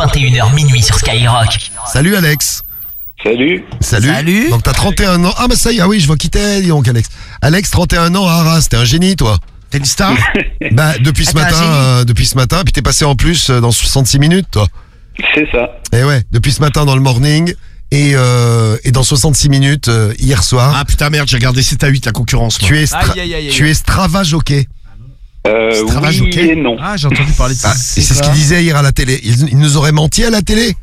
21h minuit sur Skyrock. Salut Alex. Salut. Donc t'as 31 ans. Ah bah ça y est, ah oui, je vois qui t'es, dis donc Alex. Alex, 31 ans à Arras, t'es un génie toi. T'es une star? Bah depuis ce matin, puis t'es passé en plus dans 66 minutes toi. C'est ça. Et ouais, depuis ce matin dans le morning et dans 66 minutes hier soir. Ah putain merde, j'ai regardé 7 à 8 la concurrence moi. Tu es Strava jockey. Oui jockey. et non. Ah, j'ai entendu parler de ça. Et c'est ce qu'il disait hier à la télé. Il nous aurait menti à la télé.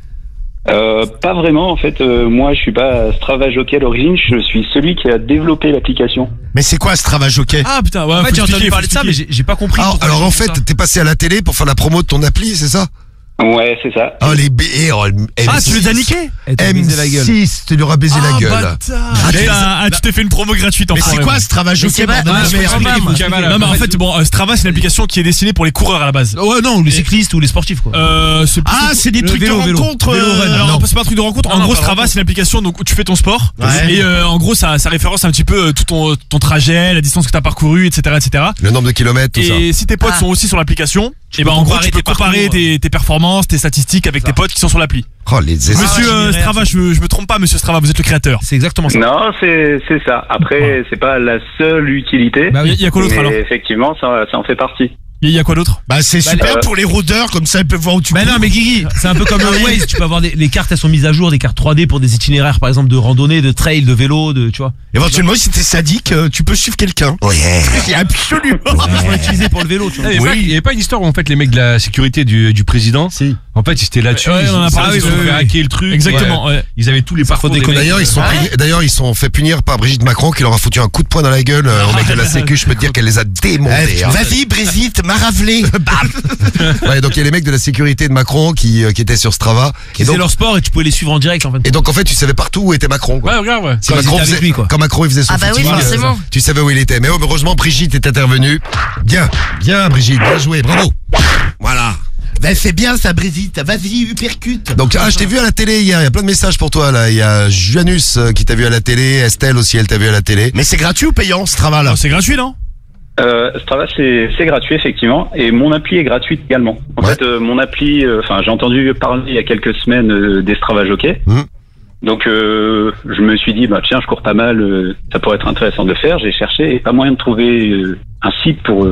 Pas vraiment en fait. Moi, je suis pas Strava Jockey à l'origine. Je suis celui qui a développé l'application. Mais c'est quoi Strava Jockey? Ah putain, ouais, En fait, j'ai entendu parler de ça, mais j'ai pas compris. Alors en fait, t'es passé à la télé pour faire la promo de ton appli, c'est ça? Ouais, c'est ça. Oh les Ah, tu les as niqués? M6, tu lui auras baisé la gueule. Tu t'es fait une promo gratuite en Mais c'est quoi Strava Jockey? Non mais en fait bon, Strava c'est une application qui est destinée pour les coureurs à la base. Ouais, non, ou les cyclistes ou les sportifs, quoi. C'est des trucs de rencontre. Alors c'est pas un truc de rencontre. En gros Strava c'est une application donc où tu fais ton sport et en gros ça référence un petit peu tout ton trajet, la distance que t'as parcouru, etc. Le nombre de kilomètres, tout ça. Et si tes potes sont aussi sur l'application, et ben en gros tu peux comparer tes performances, tes statistiques avec tes potes qui sont sur l'appli. Oh les Monsieur Strava, je me trompe pas, monsieur Strava, vous êtes le créateur. C'est exactement ça. Non, c'est ça. Après, c'est pas la seule utilité. Bah oui, il y a quoi d'autre alors? Effectivement, ça en fait partie. Il y a quoi d'autre? Bah c'est super pour les rôdeurs, comme ça ils peuvent voir où tu Bah non mais Guigui, c'est un peu comme Waze, tu peux avoir les cartes, elles sont mises à jour, des cartes 3D pour des itinéraires par exemple de randonnée, de trail, de vélo, tu vois. Éventuellement si t'es sadique, tu peux suivre quelqu'un. Ouais. Absolument. On l'utiliser pour le vélo, tu vois. Il y avait pas une histoire où en fait les mecs de la sécurité du président, en fait ils étaient là-dessus, Ouais, on en a parlé, ils se sont fait hacker le truc. Exactement, Ouais. ouais. Ils avaient tous les parcours des mecs. D'ailleurs, ils sont fait punir par Brigitte Macron qui leur a foutu un coup de poing dans la gueule au mec de la sécu. Je peux te dire qu'elle les a démontés. Vas-y Brigitte, m'a ravelé. Ouais, donc il y a les mecs de la sécurité de Macron qui étaient sur Strava. Qui faisaient leur sport et tu pouvais les suivre en direct en fait. Et donc en fait, tu savais partout où était Macron. Quoi. Ouais, regarde, ouais. Si Macron faisait, lui, quoi. Quand Macron il faisait son footing, forcément. tu savais où il était. Mais heureusement, Brigitte est intervenue. Bien Brigitte, bien joué, bravo. Voilà. Ben c'est bien ça Brigitte, vas-y uppercut. Donc je t'ai vu à la télé hier, il y a plein de messages pour toi là. Il y a Janus qui t'a vu à la télé, Estelle aussi elle t'a vu à la télé. Mais c'est gratuit ou payant Strava là? C'est gratuit non? Strava c'est gratuit effectivement et mon appli est gratuite également. En fait mon appli, j'ai entendu parler il y a quelques semaines des Strava Jockey. Donc je me suis dit tiens je cours pas mal, ça pourrait être intéressant de le faire. J'ai cherché et pas moyen de trouver un site pour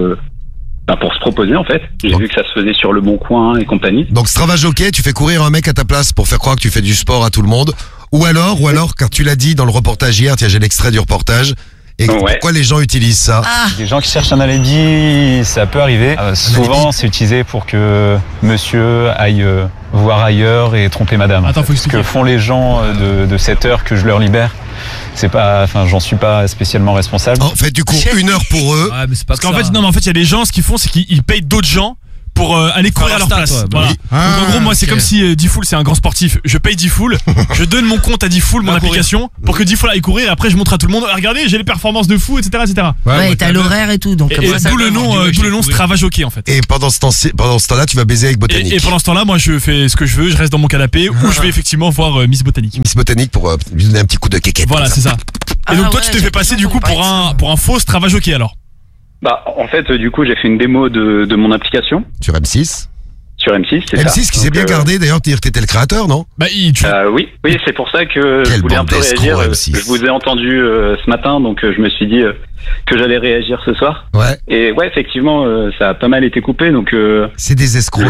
se proposer en fait. J'ai vu que ça se faisait sur Le Bon Coin et compagnie. Donc Strava Jockey, tu fais courir un mec à ta place pour faire croire que tu fais du sport à tout le monde. Ou alors, car tu l'as dit dans le reportage hier, tiens j'ai l'extrait du reportage. Et pourquoi les gens utilisent ça? Des gens qui cherchent un alibi, ça peut arriver. Souvent, c'est utilisé pour que monsieur aille voir ailleurs et tromper madame. Attends, faut Ce que font les gens de cette heure que je leur libère, c'est pas, j'en suis pas spécialement responsable. En fait, du coup, 1 heure pour eux. Ouais, mais c'est pas Parce qu'en fait, non, mais en fait, il y a des gens, ce qu'ils font, c'est qu'ils payent d'autres gens pour aller courir à leur place. Voilà. Donc en gros moi c'est comme si Diffoul c'est un grand sportif, je paye Diffoul, je donne mon compte à Diffoul, mon application pour que Diffoul aille courir et après je montre à tout le monde regardez j'ai les performances de fou etc. Ouais, et t'as l'horaire et tout donc et d'où le nom Strava Jockey en fait. Et pendant ce temps-là tu vas baiser avec Botanique. Et pendant ce temps-là moi je fais ce que je veux, je reste dans mon canapé ou je vais effectivement voir Miss Botanique pour lui donner un petit coup de kékette. Voilà c'est ça. Et donc toi tu t'es fait passer du coup pour un faux Strava Jockey alors? En fait, du coup, j'ai fait une démo de mon application. Sur M6 Sur M6, c'est ça. M6 qui s'est bien gardé, d'ailleurs, t'étais le créateur, non? Oui, c'est pour ça que je voulais un peu réagir. Je vous ai entendu ce matin, donc je me suis dit que j'allais réagir ce soir. Ouais. Et effectivement, ça a pas mal été coupé, donc c'est des escrocs.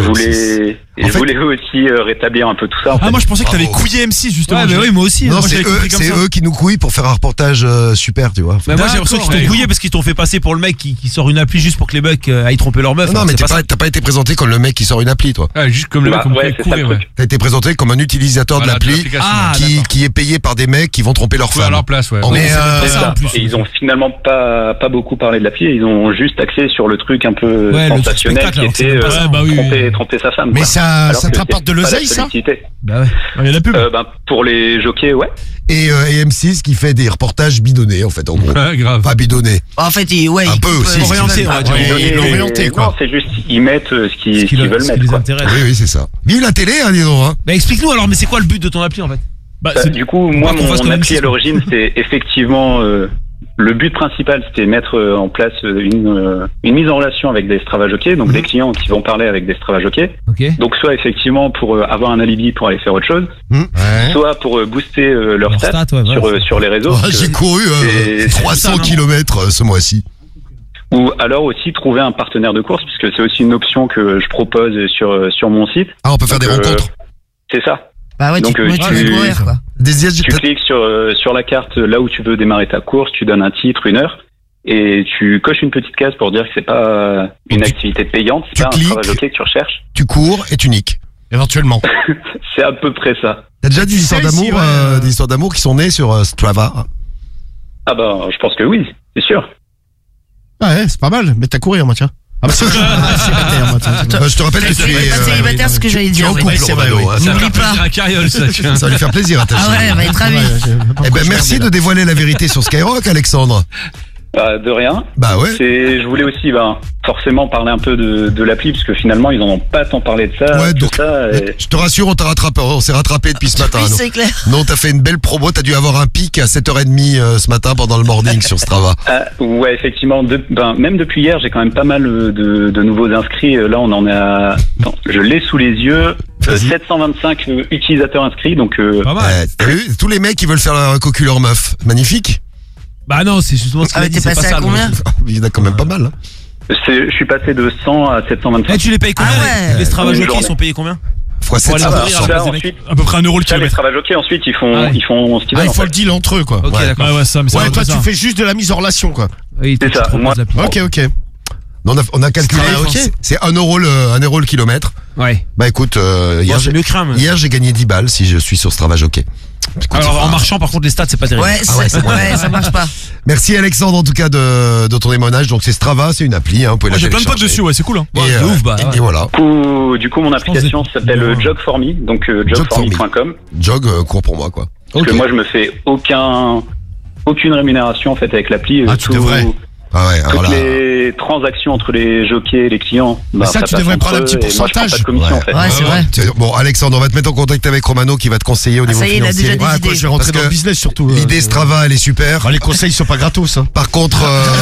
Je voulais aussi rétablir un peu tout ça. Moi je pensais que t'avais couillé M6 justement. Ouais, mais oui, moi aussi. Non, c'est eux qui nous couillent pour faire un reportage super, tu vois. Mais moi j'ai l'impression qu'ils t'ont couillé parce qu'ils t'ont fait passer pour le mec qui sort une appli juste pour que les mecs aillent tromper leur meuf. Non, mais t'as pas été présenté comme le mec qui sort une appli, toi. Juste comme le mec qui courir. T'as été présenté comme un utilisateur de l'appli qui est payé par des mecs qui vont tromper leur femme. À leur place, ouais. Et ils ont finalement pas beaucoup parlé de l'appli, ils ont juste axé sur le truc un peu sensationnel qui était tromper sa femme. Mais ça te rapporte de l'oseille, ça? Bah ouais. Il y a la pub. Pour les jockeys, ouais. Et M6 qui fait des reportages bidonnés, en fait, en gros. Grave. Pas bidonnés. En fait, un peu aussi. Orienté, on va dire. Orienté, quoi. Non, c'est juste, ils mettent ce qu'ils veulent mettre. Les intéresse. Oui, c'est ça. Vive la télé, dis donc. Bah explique-nous alors, mais c'est quoi le but de ton appli en fait? Du coup, moi, mon appli à l'origine, c'est effectivement le but principal, c'était mettre en place une mise en relation avec des Strava jockeys, donc des clients qui vont parler avec des Strava jockeys. Ok. Donc soit effectivement pour avoir un alibi pour aller faire autre chose, soit pour booster leur stats sur les réseaux. J'ai couru 300 km ce mois-ci. Ou alors aussi trouver un partenaire de course, puisque c'est aussi une option que je propose sur mon site. Ah, on peut faire des rencontres. C'est ça. Bah ouais, donc tu courir, quoi. Tu cliques sur la carte là où tu veux démarrer ta course, tu donnes un titre, une heure, et tu coches une petite case pour dire que c'est pas une activité payante, c'est pas un travail jockey que tu recherches. Tu cours et tu niques. Éventuellement. C'est à peu près ça. T'as déjà des histoires d'amour, des histoires d'amour qui sont nées sur Strava? Ah bah, je pense que oui, c'est sûr. Ouais, c'est pas mal. Mais t'as courir, moi, tiens. Ah bah c'est célibataire, moi, tiens. Je te rappelle que tu es célibataire, ce que j'allais dire. Tu es en couple, Romano. N'oublie pas. Ça va lui faire plaisir à ta Ah ouais, va être ravi. Eh ben merci de dévoiler la vérité sur Skyrock, Alexandre. De rien. Bah ouais. Je voulais aussi forcément parler un peu de l'appli, parce que finalement ils en ont pas tant parlé de ça. Ouais, donc je te rassure, on s'est rattrapé depuis ce matin. Oui, c'est clair. Non, t'as fait une belle promo, t'as dû avoir un pic à 7h30 ce matin pendant le morning sur Strava. Ouais, effectivement, même depuis hier, j'ai quand même pas mal de nouveaux inscrits. Là, on en est à... Attends, je l'ai sous les yeux. 725 utilisateurs inscrits, donc... Pas mal. T'as vu, tous les mecs qui veulent faire la cocu leur meuf. Magnifique. Bah non, c'est justement ce qu'il a dit, c'est pas ça. Il y en a quand même pas mal. Je suis passé de 100 à 725. Et tu les payes combien? Les Strava jockeys, ils sont payés combien? Fois 700. À peu près 1€ le kilomètre. Les Strava jockeys, ensuite, ils font ce qu'ils veulent. Il faut le deal entre eux, quoi. Ok, d'accord. Ouais, ça, mais toi, tu fais juste de la mise en relation, quoi. Oui, c'est ça. Ok. On a calculé, c'est 1€ le kilomètre. Ouais. Bah écoute, hier j'ai gagné 10 balles si je suis sur Strava Jockey. Alors en marchant, par contre, les stats, c'est pas terrible. Ouais, ça marche pas. Merci Alexandre en tout cas de ton témoignage. Donc c'est Strava, c'est une appli, vous pouvez la télécharger. J'ai plein de potes dessus, ouais, c'est cool. Et voilà. Du coup, mon application s'appelle Jog for Me, donc jogforme.com. Jog, cours pour moi, quoi. Parce que moi, je me fais aucune rémunération en fait avec l'appli. Tu devrais. Ah ouais, toutes les transactions entre les jockeys et les clients. Ça, tu devrais prendre un petit pourcentage. Moi, je prends pas de commission, en fait. Ouais, c'est vrai. Bon, Alexandre, on va te mettre en contact avec Romano qui va te conseiller au niveau financier. Il a déjà des idées. Je vais rentrer dans le business surtout. L'idée Strava, elle est super. Les conseils sont pas gratos. Par contre,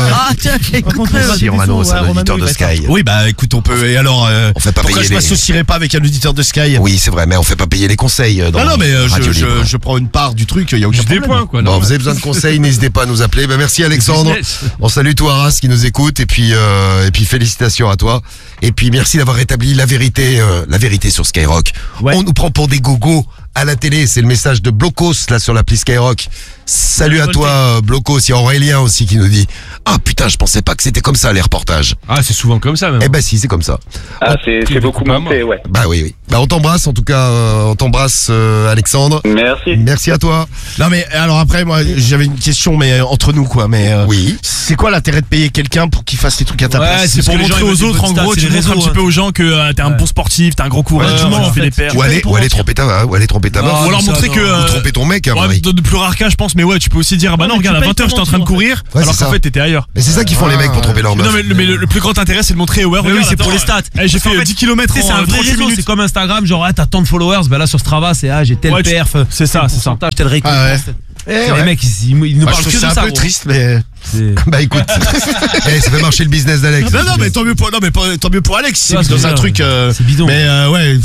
si Romano, c'est un auditeur de Sky. Oui, bah écoute, on peut. Et alors, on fait pas pourquoi je m'associerais pas avec un auditeur de Sky? Oui, c'est vrai, mais on fait pas payer les conseils. Non, mais je prends une part du truc. Il y a aucun problème. Des points, quoi. Bon, vous avez besoin de conseils, n'hésitez pas à nous appeler. Merci Alexandre. On salue tout Arras qui nous écoute et puis félicitations à toi et puis merci d'avoir rétabli la vérité sur Skyrock. On nous prend pour des gogos à la télé, c'est le message de Blocos là sur l'appli Skyrock. Salut à toi Blocos, il y a Aurélien aussi qui nous dit ah putain je pensais pas que c'était comme ça les reportages. Ah c'est souvent comme ça même. Eh ben si c'est comme ça. C'est beaucoup monté ouais. Bah oui. Bah on t'embrasse en tout cas, on t'embrasse Alexandre. Merci à toi. Non mais alors après moi j'avais une question mais entre nous quoi mais oui. C'est quoi l'intérêt de payer quelqu'un pour qu'il fasse des trucs à ta place? C'est pour montrer aux autres en gros, tu montres un petit peu aux gens que t'es un bon sportif, t'es un grand coureur, tout le monde en fait des paires. Ou aller tromper ta meuf, ou alors montrer que ou tromper ton mec de plus rare cas je pense mais ouais tu peux aussi dire bah non regarde à 20h j'étais en train de courir alors qu'en fait t'étais ailleurs. Mais c'est ça qu'ils font les mecs pour tromper leur meuf. Non mais le plus grand intérêt c'est de montrer ouais regarde c'est pour les stats. J'ai fait 10 km c'est un vrai réseau, c'est comme Instagram genre t'as tant de followers, bah là sur Strava c'est j'ai tel perf. C'est ça. Tel récompense. Les mecs ils nous parlent que de ça. C'est un peu triste mais bah écoute, ça fait marcher le business d'Alex. Non mais tant mieux pour Alex, c'est dans un truc c'est bidon. Mais ouais,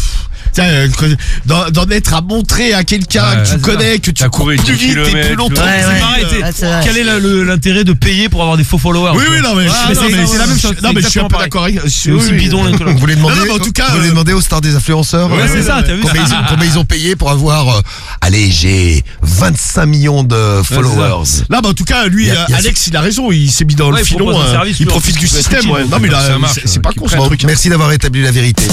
d'en être à montrer à quelqu'un que tu connais que tu cours plus vite et plus longtemps. C'est pareil, quel est l'intérêt de payer pour avoir des faux followers? Oui, non mais c'est la même chose. Non mais je suis un peu d'accord avec. C'est aussi bidon. Vous voulez demander aux stars des influenceurs? Ouais, c'est ça, t'as vu ça? Combien ils ont payé pour avoir allez, j'ai 25 millions de followers. Là, en tout cas, lui, Alex, il a raison. Il s'est mis dans le filon. Il profite du système. Non, mais là, c'est pas con ce truc. Merci d'avoir établi la vérité.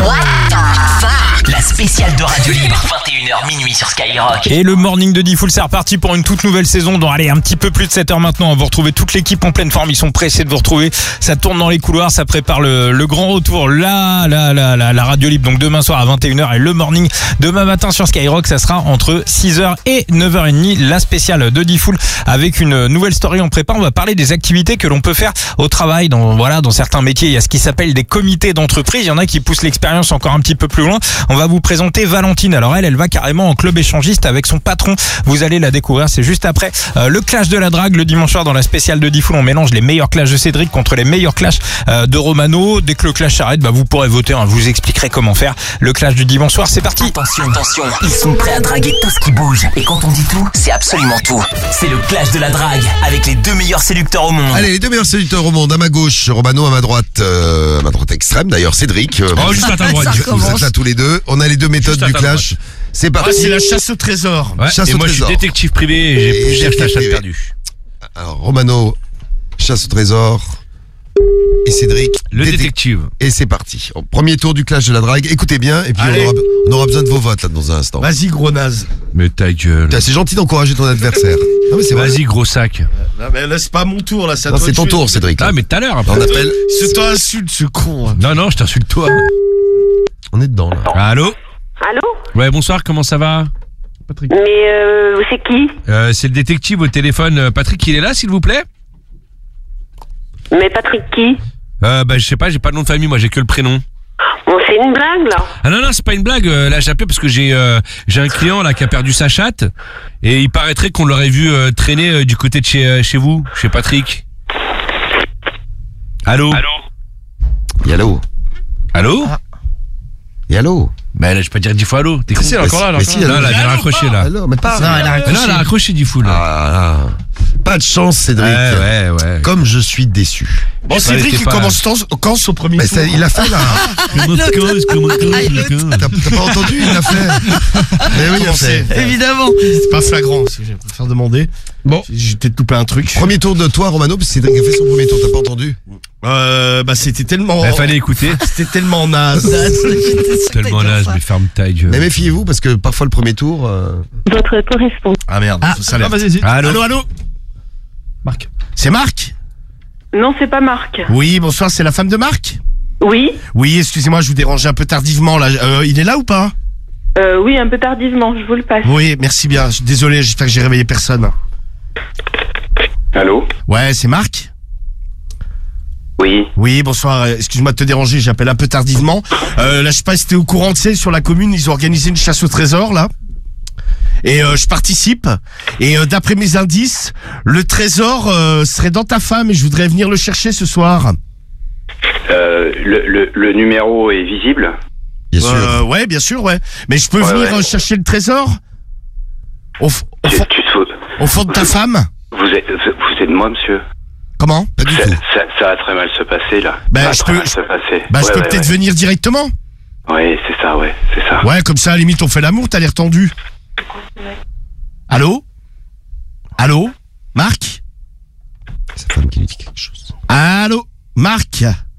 La spéciale de Radio Libre, 21h minuit sur Skyrock. Et le morning de Diffoul, c'est reparti pour une toute nouvelle saison. Donc allez, un petit peu plus de 7h maintenant. On va vous retrouver toute l'équipe en pleine forme. Ils sont pressés de vous retrouver. Ça tourne dans les couloirs, ça prépare le grand retour. La Radio Libre. Donc demain soir à 21h et le morning demain matin sur Skyrock, ça sera entre 6h et 9h30. La spéciale de Diffoul avec une nouvelle story en prépa. On va parler des activités que l'on peut faire au travail. Dans certains métiers, il y a ce qui s'appelle des comités d'entreprise. Il y en a qui poussent l'expérience encore un petit peu plus loin. On va vous présenter Valentine. Alors elle va carrément en club échangiste avec son patron. Vous allez la découvrir, c'est juste après le clash de la drague le dimanche soir dans la spéciale de Diffoul. On mélange les meilleurs clashs de Cédric contre les meilleurs clashs de Romano. Dès que le clash s'arrête, vous pourrez voter. Je vous expliquerai comment faire. Le clash du dimanche soir, c'est parti. Attention, ils sont prêts à draguer tout ce qui bouge. Et quand on dit tout, c'est absolument tout. C'est le clash de la drague avec les 2 meilleurs séducteurs au monde. Allez, les 2 meilleurs séducteurs au monde. À ma gauche, Romano, à ma droite extrême d'ailleurs, Cédric. Juste à ta droite. Vous êtes là tous les deux. On a les 2 méthodes du clash. C'est parti. C'est la chasse au trésor. Ouais. Chasse et au moi, trésor. je suis détective privé et j'ai plusieurs clashs à perdu. Alors, Romano, chasse au trésor. Et Cédric, le détective. Et c'est parti. Premier tour du clash de la drague. Écoutez bien, et puis on aura besoin de vos votes là dans un instant. Vas-y, gros naze. Mais ta gueule. C'est gentil d'encourager ton adversaire. Non, mais c'est vrai. Vas-y, gros sac. Non, mais là, c'est pas mon tour, là. Non, c'est ton tour, Cédric. Ah, mais tout à l'heure, après. On appelle. C'est toi insulte, ce con. Non, je t'insulte toi. On est dedans, là. Allô? Allô? Ouais, bonsoir, comment ça va? Patrick. Mais c'est qui? C'est le détective au téléphone. Patrick, il est là, s'il vous plaît? Mais Patrick qui? Je sais pas, j'ai pas de nom de famille, moi j'ai que le prénom. Bon, c'est une blague là. Ah non, c'est pas une blague. Là, j'ai appelé parce que j'ai un client là qui a perdu sa chatte et il paraîtrait qu'on l'aurait vu traîner du côté de chez vous, chez Patrick. Allô? Allô? Allô? Et allô? Là, je peux pas dire 10 fois allô. T'es con? Si, elle est encore là. Non, elle a raccroché là. Allô, mais pas. Non, elle a raccroché. Non, elle a raccroché 10 fois là. Pas de chance, Cédric. Ouais. Comme je suis déçu. Bon, Cédric, il commence quand au premier tour? Il a fait là. T'as pas entendu? Il l'a fait. Mais oui, il a fait. Évidemment. C'est pas flagrant, si je vais te faire demander. Bon. J'ai peut-être loupé un truc. Premier tour de toi, Romano, parce que Cédric a fait son premier tour. T'as pas entendu? C'était tellement. Fallait écouter. C'était tellement naze. Tellement naze, mais ferme ta gueule. Mais méfiez-vous, parce que parfois le premier tour. Votre correspondant. Ah merde, ça l'air. Vas-y. Allô? Marc. C'est Marc? Non, c'est pas Marc. Oui, bonsoir, c'est la femme de Marc? Oui. Oui, excusez-moi, je vous dérange un peu tardivement là. Il est là ou pas? Oui, un peu tardivement, je vous le passe. Oui, merci bien. Désolé, j'espère que j'ai réveillé personne. Allô? Ouais, c'est Marc? Oui. Oui, bonsoir. Excuse-moi de te déranger, j'appelle un peu tardivement. Là, je sais pas si t'es au courant, tu sais, sur la commune, ils ont organisé une chasse au trésor, là. Et je participe. Et d'après mes indices, le trésor serait dans ta femme et je voudrais venir le chercher ce soir. Le numéro est visible? Bien sûr. Ouais, bien sûr, ouais. Mais je peux venir chercher le trésor au fond de ta femme? Vous êtes moi, monsieur? Comment? Pas du tout. Ça va très mal se passer, là. Je peux peut-être venir directement? Oui, c'est ça. Ouais, comme ça, à la limite, on fait l'amour, t'as l'air tendu. Allô? Marc? C'est sa femme qui lui dit quelque chose. Allô? Marc?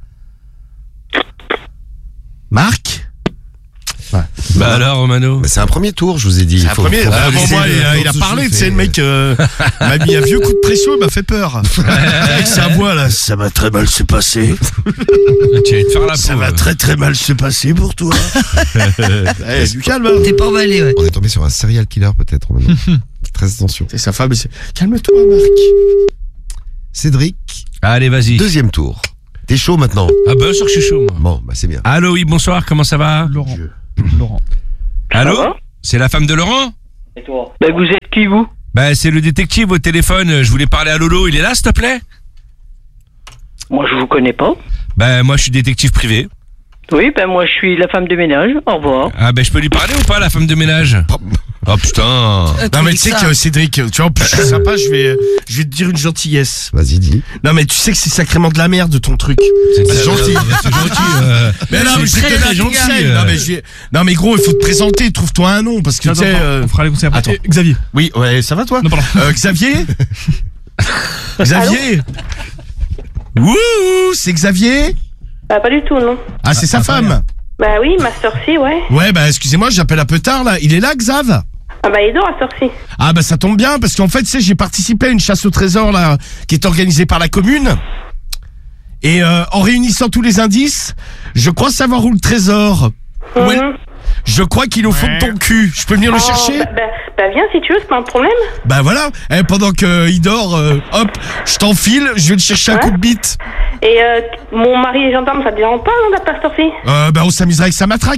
Ouais. Alors, Romano? C'est un premier tour, je vous ai dit. C'est un premier. Moi, il a parlé, tu sais, le mec m'a mis un vieux coup de pression, il m'a fait peur. Avec sa voix là, ça va très mal se passer. Tu vas te faire la peau. Ça va très mal se passer pour toi. Du calme. T'es pas emballé, ouais. On est tombé sur un serial killer peut-être maintenant. Très attention. C'est sa femme. Calme-toi, Marc. Cédric. Allez, vas-y. Deuxième tour. T'es chaud maintenant? Ah bah, sûr que je suis chaud, moi. Bon, c'est bien. Allô, oui, bonsoir, comment ça va? Laurent. Allô? C'est la femme de Laurent? Et toi? Vous êtes qui, vous? C'est le détective au téléphone. Je voulais parler à Lolo. Il est là, s'il te plaît? Moi, je vous connais pas. Moi, je suis détective privé. Oui, moi, je suis la femme de ménage. Au revoir. Ah, je peux lui parler ou pas, la femme de ménage? Oh, putain. Non, mais tu sais que Cédric, tu vois, en plus, je suis sympa, je vais te dire une gentillesse. Vas-y, dis. Non, mais tu sais que c'est sacrément de la merde, ton truc. C'est gentil. C'est gentil. Mais là, je très, te très donne gentil. Non, mais gros, il faut te présenter, trouve-toi un nom, parce que tu sais. On fera les conseils après. Attends. Xavier. Oui, ouais, ça va toi? Non, pardon. Xavier? Xavier? Wouh, c'est Xavier? Pas du tout, non. Ah, c'est sa femme? Oui, ma sœur-ci, ouais. Ouais, excusez-moi, j'appelle un peu tard, là. Il est là, Xav? Il dort à sœur-ci. Ah, ça tombe bien, parce qu'en fait, tu sais, j'ai participé à une chasse au trésor, là, qui est organisée par la commune. Et en réunissant tous les indices, je crois savoir où le trésor. Ouais. Je crois qu'il est au fond de ton cul. Je peux venir le chercher? Viens si tu veux, c'est pas un problème. Voilà. Pendant qu'il dort, hop, je t'enfile, je vais le chercher un coup de bite. Et mon mari est gendarme, ça te dérange pas, non, d'appeler à cette heure-ci? On s'amusera avec sa matraque.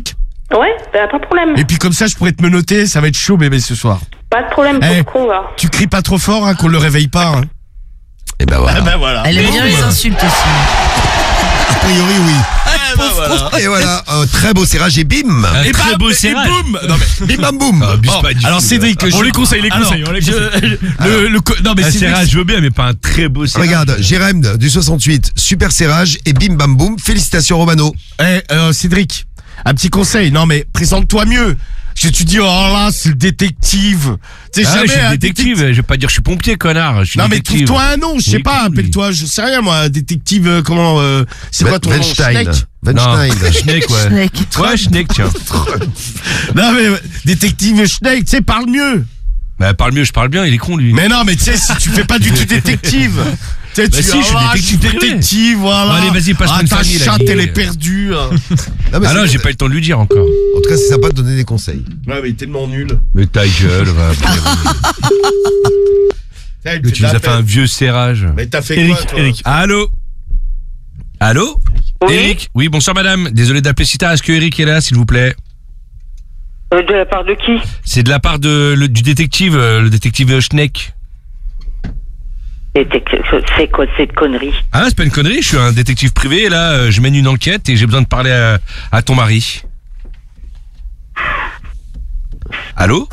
Ouais, bah, pas de problème. Et puis comme ça, je pourrais te menotter, ça va être chaud, bébé, ce soir. Pas de problème, pour Eh, ce con, va. Tu cries pas trop fort, hein, qu'on le réveille pas. Hein. Et ben voilà. Ah ben voilà. Elle aime bien les insultes aussi. A priori, oui. Voilà. Et voilà, un très beau serrage et bim. Un très beau et serrage. boum. Non, mais... Bim bam boum. Abuse Bon, pas du alors tout, Cédric, On les conseille, non mais Un Cédric, serrage, je veux bien, mais pas un très beau serrage. Regarde, Jérém du 68, super serrage et bim bam boum. Félicitations Romano. Cédric, un petit conseil. Non mais présente-toi mieux. Tu dis, oh là, c'est le détective. Tu sais, Ah ouais, je suis un détective. Je vais pas dire je suis pompier, connard. Je suis Non mais détective. trouve-toi un nom, je sais Mais pas, écoute, appelle-toi, je sais rien moi, détective, comment, c'est quoi ton nom? Weinstein. Schneck Weinstein. Schneck, ouais. Schneck. Ouais, Schneck, tiens. Non mais, détective Schneck, tu sais, parle mieux. Bah, parle mieux, je parle bien, il est con, lui. Mais non, mais tu sais, si tu fais pas du tout détective. Tu sais, Bah si, je suis détective privé. voilà. Bon, allez, vas-y, passe-moi une ta famille, là, chatte, il est- elle est perdue. hein. Non, mais Ah c'est- non, j'ai pas eu le temps de lui dire encore. En tout cas, c'est sympa de donner des conseils. Ouais, mais il est tellement nul. Mais ta gueule, va. Tu Tu nous as fait un vieux serrage. Mais t'as fait Eric, quoi, toi? Eric. Allô? Allô? Oui. Eric? Oui, bonsoir madame. Désolé d'appeler si tard. Est-ce que Eric est là, s'il vous plaît? De la part de qui? C'est de la part du détective, le détective Schneck. C'est quoi cette connerie? Ah, c'est pas une connerie, je suis un détective privé et là, je mène une enquête et j'ai besoin de parler à ton mari. Allô?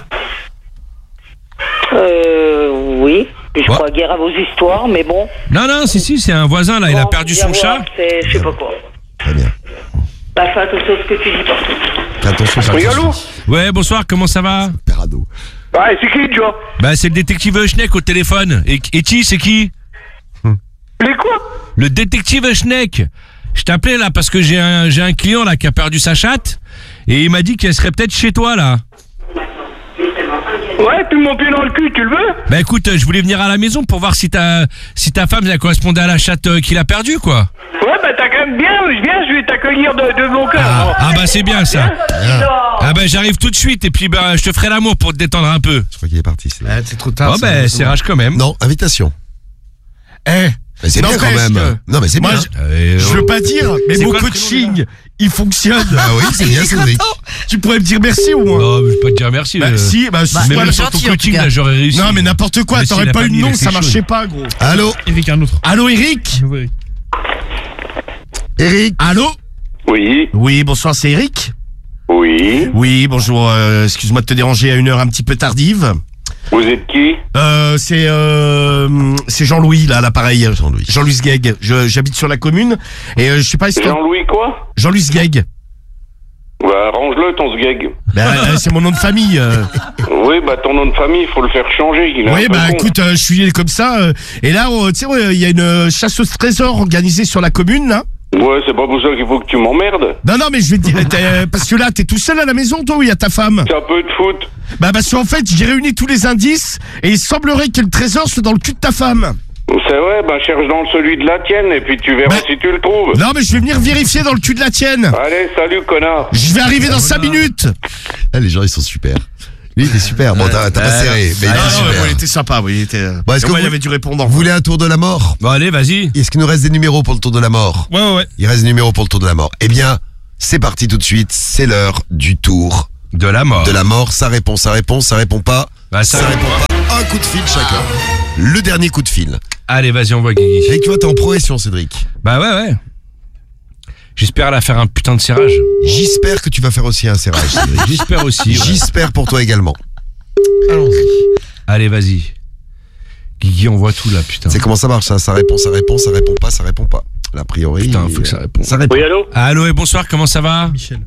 Oui. Je Ouais. crois guère à vos histoires, mais bon. Non, non, si, c'est un voisin là, il a Bon, perdu viens son voir, chat. c'est je sais pas quoi. Très bien. Bah, fais attention à ce que tu dis pas. Attention, ça Oui, allô? Ouais, bonsoir, comment ça va? Perado. Ouais, c'est qui, Joe? Bah, c'est le détective Schneck au téléphone. Et qui, c'est qui? Les quoi? Le détective Schneck. Je t'appelais là parce que j'ai un client là qui a perdu sa chatte et il m'a dit qu'elle serait peut-être chez toi là. Ouais, puis mon pied dans le cul, tu le veux? Bah écoute, je voulais venir à la maison pour voir si ta femme elle correspondait à la chatte qu'il a perdue quoi. Ouais, bah t'as quand même bien, je vais t'accueillir de mon cœur. Ah bah c'est bien ça. Ah bah j'arrive tout de suite et puis bah je te ferai l'amour pour te détendre un peu. Je crois qu'il est parti. C'est trop tard. Oh bah c'est rage quand même. Non, invitation. Eh. Mais c'est bien quand n'empêche même. que- Non, mais c'est Moi, bien. je veux pas dire, mais C'est mon quoi le coaching, il fonctionne. Ah oui, c'est bien, Cédric. Tu pourrais me dire merci au moins. Non, mais je vais pas te dire merci. Bah, si, bah, Bah, mais ouais, même mais sur ton gentil, en tout coaching cas. là j'aurais réussi. non, mais n'importe quoi, Mais t'aurais s'il a pas eu de mis nom, les ça fiches marchait pas, gros. Allô, Eric, un autre. Allô, Eric? Oui. Eric. Allô? Oui, Oui, bonsoir, c'est Eric? oui. Oui, bonjour, excuse-moi de te déranger à une heure un petit peu tardive. Vous êtes qui? C'est Jean-Louis, là, à l'appareil. Jean-Louis. Jean-Louis Sgeg. J'habite sur la commune, et je sais pas si Jean-Louis quoi? Jean-Louis Sgeg. Bah, range-le ton sgeg. Ben, c'est mon nom de famille. Oui, bah ton nom de famille, il faut le faire changer. Il est Oui, un peu bah con. écoute, je suis comme ça. Et là, tu sais, il y a une chasse au trésor organisée sur la commune, là. Ouais, c'est pas pour ça qu'il faut que tu m'emmerdes. Non, non, mais je vais te dire, parce que là, t'es tout seul à la maison, toi, ou il y a ta femme? Ça peut te foutre. Bah, parce qu'en fait, j'ai réuni tous les indices, et il semblerait que le trésor soit dans le cul de ta femme. C'est vrai, bah cherche dans celui de la tienne et puis tu verras Bah- si tu le trouves. Non, mais je vais venir vérifier dans le cul de la tienne. Allez, salut connard. Je vais arriver dans 5 minutes. Ah, les gens, ils sont super. Lui, il est super. Bon, t'as pas serré, mais il Ah, est non, super. ouais, il était sympa, oui, il était. Bon, est-ce Et que moi, il y vous- avait du répondant. Vous voulez un tour de la mort? Bon allez, vas-y. Est-ce qu'il nous reste des numéros pour le tour de la mort? Ouais. Il reste des numéros pour le tour de la mort. Eh bien, c'est parti tout de suite. C'est l'heure du tour De la mort. de la mort. Ça répond pas. Bah, ça répond pas. Un coup de fil chacun. Le dernier coup de fil. Allez, vas-y, on voit Guigui. Et tu vois, t'es en progression, Cédric. Bah ouais. J'espère la faire un putain de serrage. J'espère que tu vas faire aussi un serrage, Cédric. J'espère aussi. ouais. J'espère pour toi également. Allons-y. Allez, vas-y. Guigui, on voit tout là, putain. C'est comment ça marche, ça répond pas. Là, a priori. Putain, faut que ça réponde. Ça répond. Oui, allô? Allô et bonsoir, comment ça va? Michel.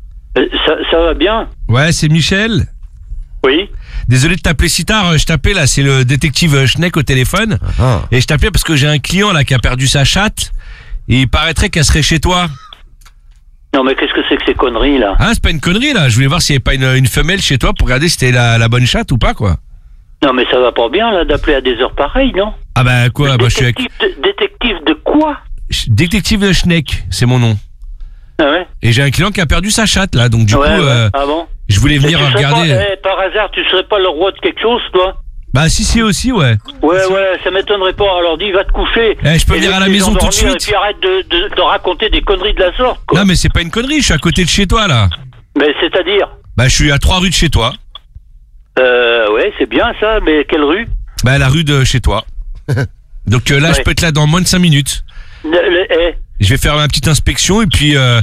Ça va bien? Ouais, c'est Michel. Oui. Désolé de t'appeler si tard, je t'appelais là, c'est le détective Schneck au téléphone. Ah. Et je t'appelais parce que j'ai un client là qui a perdu sa chatte. Et il paraîtrait qu'elle serait chez toi. Non, mais qu'est-ce que c'est que ces conneries, là? Ah, c'est pas une connerie là, je voulais voir s'il n'y avait pas une femelle chez toi pour regarder si c'était la bonne chatte ou pas quoi. Non, mais ça va pas bien, là, d'appeler à des heures pareilles, non? Ah bah quoi, bah je suis avec... Détective de quoi? Détective Schneck, c'est mon nom. Ah ouais? Et j'ai un client qui a perdu sa chatte là, donc du Ouais, coup, ouais. Ah bon? je voulais venir Et tu serais regarder. pas, par hasard, tu serais pas le roi de quelque chose, toi? Bah si aussi, ouais. Ouais, ça m'étonnerait pas. Alors dis, va te coucher. Je peux venir à la maison tout de suite. Et puis arrête de raconter des conneries de la sorte, quoi. Non mais c'est pas une connerie, je suis à côté de chez toi là. Mais c'est-à-dire? Bah, je suis à 3 rues de chez toi. Ouais, c'est bien ça, mais quelle rue? Bah, la rue de chez toi. Donc là, je peux être là dans moins de 5 minutes. Je vais faire ma petite inspection et puis... non,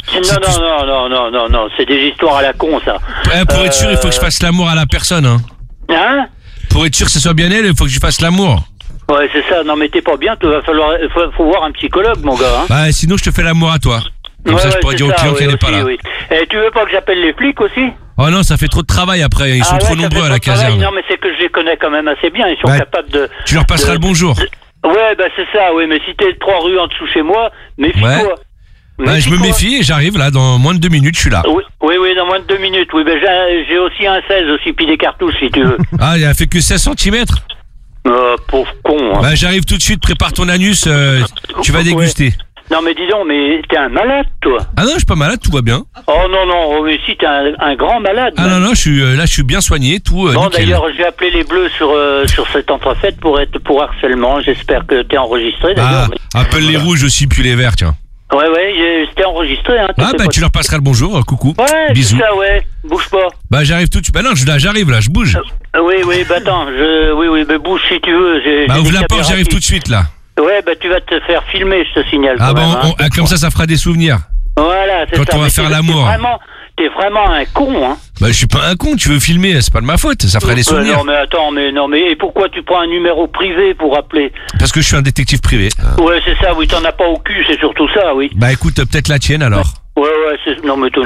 c'est des histoires à la con, ça. Pour être sûr, il faut que je fasse l'amour à la personne, hein. Hein? Pour être sûr que ce soit bien elle, il faut que je fasse l'amour. Ouais, c'est ça. Non, mais t'es pas bien, faut voir un psychologue, mon gars, hein. Bah, sinon, je te fais l'amour à toi. Comme ça, je pourrais dire au client qu'elle n'est pas là. Oui. Et tu veux pas que j'appelle les flics aussi? Oh non, ça fait trop de travail après, ils sont trop nombreux à la caserne. Non, mais c'est que je les connais quand même assez bien, ils sont capables de... Tu leur passeras le bonjour. Ouais, bah c'est ça, oui, mais si t'es 3 rues en dessous chez moi, méfie-toi. Ouais. Bah, je me méfie et j'arrive là, dans moins de 2 minutes, je suis là. Oui, dans moins de 2 minutes, oui, ben j'ai aussi un 16 aussi, puis des cartouches si tu veux. Ah, il a fait que 16 cm. Pauvre con, hein. Bah, j'arrive tout de suite, prépare ton anus, tu vas déguster. Non, mais dis donc, mais t'es un malade, toi. Ah non, je suis pas malade, tout va bien. Oh non, mais si, t'es un grand malade. Ah non, je suis bien soigné, tout bon, nickel. d'ailleurs, je vais appeler les Bleus sur cette entrefaite pour harcèlement. J'espère que t'es enregistré, d'ailleurs. Appelle les rouges aussi, puis les verts, tiens. Ouais, c'était enregistré, hein. Ah, bah, tu leur passeras le bonjour, coucou. Ouais, bisous. C'est ça, ouais. Bouge pas. Bah, j'arrive tout de suite. Bah non, j'arrive là, je bouge. Oui, bah attends, oui, mais bouge si tu veux. Bah, ouvre la porte, j'arrive tout de suite, là. Ouais, bah tu vas te faire filmer, je te signale. Ah bon, comme ça fera des souvenirs. Voilà, c'est ça. Quand on va faire l'amour. T'es vraiment un con, hein. Bah, je suis pas un con, tu veux filmer, c'est pas de ma faute, ça fera des souvenirs. Non, mais attends, et pourquoi tu prends un numéro privé pour appeler? Parce que je suis un détective privé. Ouais, c'est ça, oui, t'en as pas au cul, c'est surtout ça, oui. Bah, écoute, peut-être la tienne alors. Ouais, non, mais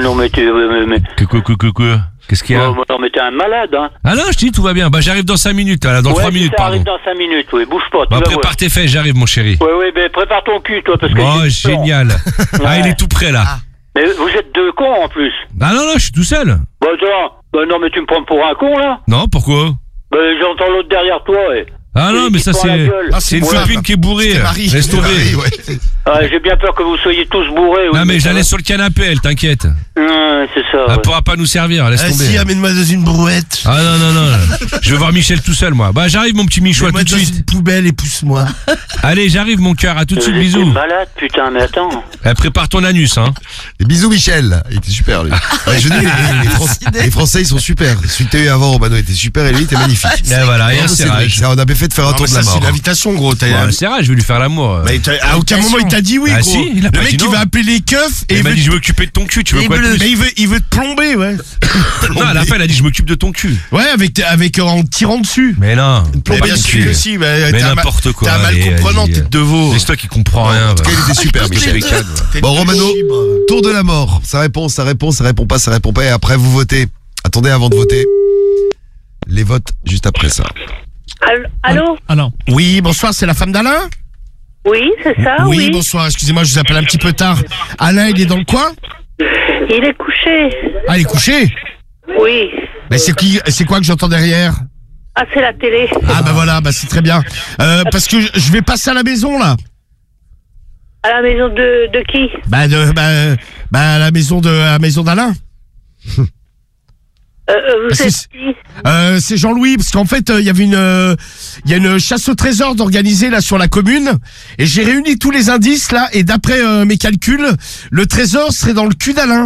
Qu'est-ce qu'il y a? Non, mais t'es un malade, hein. Ah non, je te dis, tout va bien. Bah, j'arrive dans 5 minutes, là, dans 3 minutes, pardon. J'arrive dans 5 minutes, oui, bouge pas. Bah, prépare tes fesses, j'arrive, mon chéri. Ouais, mais prépare ton cul, toi, parce que. Oh, génial. Ah, il est tout prêt, là. Mais vous êtes deux cons, en plus. Ah non, je suis tout seul. Bah, attends, non, mais tu me prends pour un con, là? Non, pourquoi? Bah, j'entends l'autre derrière toi, Ah non, mais ça c'est une copine qui est bourrée. Laisse tomber. J'ai bien peur que vous soyez tous bourrés. Non, mais je la laisse sur le canapé, elle, t'inquiète. C'est ça. Elle pourra pas nous servir, laisse tomber. Si, amène-moi dans une brouette. Ah non. Je veux voir Michel tout seul, moi. Bah, j'arrive, mon petit Michou, à tout de suite. Une poubelle et pousse-moi. Allez, j'arrive, mon cœur, à tout de suite, bisous. T'es malade, putain, mais attends. Prépare ton anus, hein. Et bisous, Michel. Il était super, lui. Ouais, je dis, les Français, ils sont super. Celui que t'as eu avant, Romano, était super et lui, il était magnifique. Et voilà, et un serrage. On avait fait de faire un tour de la mort. C'est une invitation, gros. Un serrage, je vais lui faire l'amour. Mais à aucun moment, il t'a dit oui, gros. Si, il a le mec, il va appeler les keufs et il m'a dit, je vais m'occuper de ton cul, tu veux quoi de plus? Mais il veut te plomber, ouais. Non, à la fin, il a dit, je m'occupe de ton cul. Ouais, avec en tirant dessus. Mais non. Mais bien sûr que si. Mais n'importe quoi. T'es un mal comprenant, tête de veau. C'est toi qui comprends rien. En tout cas, il était super, Michel. Bon, Romano, tour de la mort. Ça répond pas. Et après, vous votez. Attendez, avant de voter, les votes juste après ça. Allô? Oui, bonsoir, c'est la femme d'Alain? Oui, c'est ça, oui. Oui, bonsoir, excusez-moi, je vous appelle un petit peu tard. Alain, il est dans le coin? Il est couché. Ah, il est couché? Oui. Mais c'est quoi que j'entends derrière? Ah, c'est la télé. Ah, bah voilà, c'est très bien. Parce que je vais passer à la maison, là. À la maison de qui? À la maison d'Alain. Vous êtes qui? C'est Jean-Louis, parce qu'en fait, il y a une chasse au trésor d'organiser là sur la commune, et j'ai réuni tous les indices là, et d'après mes calculs, le trésor serait dans le cul d'Alain.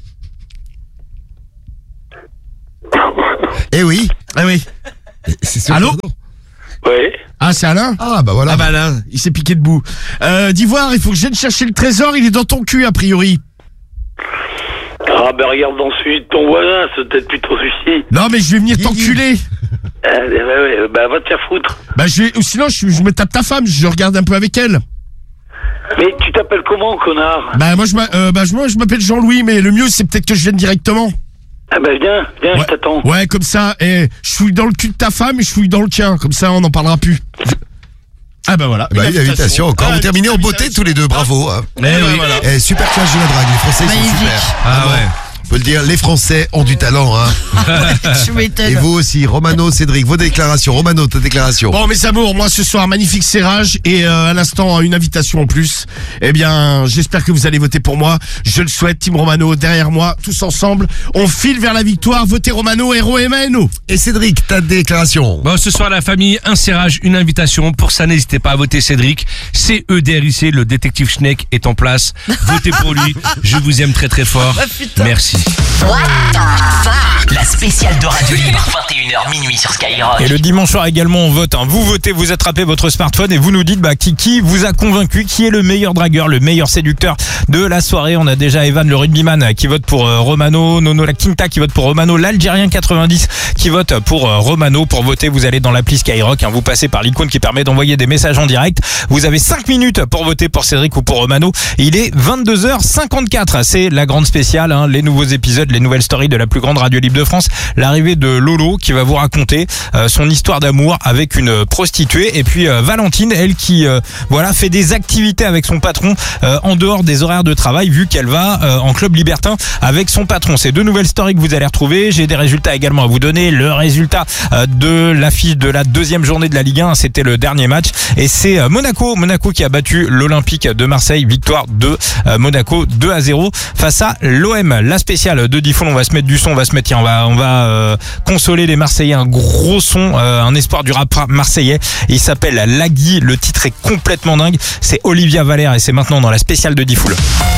Eh oui. Ah oui. Allô? Oui. Ah, c'est Alain? Ah, bah voilà. Ah, bah là, il s'est piqué debout. D'Ivoire, il faut que je vienne chercher le trésor, il est dans ton cul, a priori. Ah, ben regarde ensuite ton voisin, c'est peut-être plutôt celui-ci. Non, mais je vais venir t'enculer. Va te faire foutre. Ou sinon, je me tape ta femme, je regarde un peu avec elle. Mais tu t'appelles comment, connard? Moi, je m'appelle Jean-Louis, mais le mieux, c'est peut-être que je vienne directement. Ah viens, je t'attends. Ouais, comme ça, je fouille dans le cul de ta femme et je fouille dans le tien, comme ça on n'en parlera plus. Ah bah voilà. Une invitation encore. Vous terminez en beauté tous les deux, bravo. Hein. Voilà. Super clash de la drague, les Français ils sont super. Ah ouais. On peut le dire, les Français ont du talent, hein. Et vous aussi, Romano, Cédric, vos déclarations. Romano, ta déclaration. Bon, mes amours, moi ce soir, magnifique serrage et à l'instant, une invitation en plus. Eh bien, j'espère que vous allez voter pour moi. Je le souhaite, Team Romano, derrière moi, tous ensemble. On file vers la victoire. Votez Romano, R-O-M-A-N-O. Et Cédric, ta déclaration. Bon, ce soir, la famille, un serrage, une invitation. Pour ça, n'hésitez pas à voter Cédric. CEDRIC, le détective Schneck est en place. Votez pour lui. Je vous aime très très fort. Merci. La spéciale de Radio Libre, 21h minuit sur Skyrock. Et le dimanche soir également on vote. Vous votez, vous attrapez votre smartphone et vous nous dites qui vous a convaincu, qui est le meilleur dragueur, le meilleur séducteur de la soirée. On a déjà Evan le rugbyman qui vote pour Romano, Nono la Quinta qui vote pour Romano, l'Algérien 90 qui vote pour Romano. Pour voter, vous allez dans l'appli Skyrock, vous passez par l'icône qui permet d'envoyer des messages en direct. Vous avez 5 minutes pour voter pour Cédric ou pour Romano. Il est 22h54. C'est la grande spéciale, les nouveaux épisodes, les nouvelles stories de la plus grande radio libre de France. L'arrivée de Lolo qui va vous raconter son histoire d'amour avec une prostituée, et puis Valentine, elle qui fait des activités avec son patron en dehors des horaires de travail, vu qu'elle va en club libertin avec son patron. C'est 2 nouvelles stories que vous allez retrouver. J'ai des résultats également à vous donner. Le résultat de l'affiche de la 2e journée de la Ligue 1, c'était le dernier match, et c'est Monaco qui a battu l'Olympique de Marseille. Victoire de Monaco 2-0 face à l'OM. La spéciale de Diffoul, on va se mettre du son, on va consoler les Marseillais, un gros son, un espoir du rap marseillais. Il s'appelle Lagui, le titre est complètement dingue. C'est Olivia Valère et c'est maintenant dans la spéciale de Diffoul.